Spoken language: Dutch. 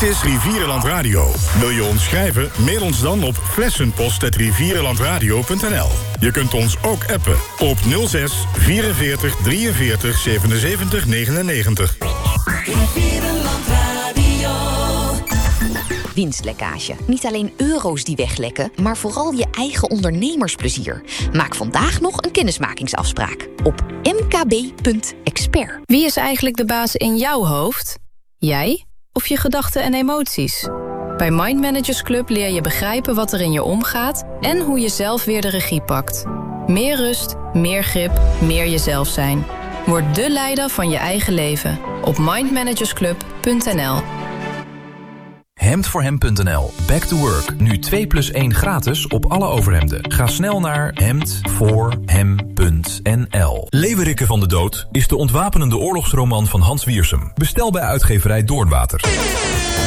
is Rivierenland Radio. Wil je ons schrijven? Mail ons dan op flessenpost@rivierenlandradio.nl. Je kunt ons ook appen op 06 44 43 77 99. Rivierenland Radio. Winstlekkage. Niet alleen euro's die weglekken, maar vooral je eigen ondernemersplezier. Maak vandaag nog een kennismakingsafspraak op mkb.expert. Wie is eigenlijk de baas in jouw hoofd? Jij of je gedachten en emoties? Bij Mind Managers Club leer je begrijpen wat er in je omgaat en hoe je zelf weer de regie pakt. Meer rust, meer grip, meer jezelf zijn. Word de leider van je eigen leven op mindmanagersclub.nl. Hemdvoorhem.nl. Back to work. Nu 2+1 gratis op alle overhemden. Ga snel naar hemdvoorhem.nl. Leeuwerikke van de Dood is de ontwapenende oorlogsroman van Hans Wiersum. Bestel bij uitgeverij Doornwater.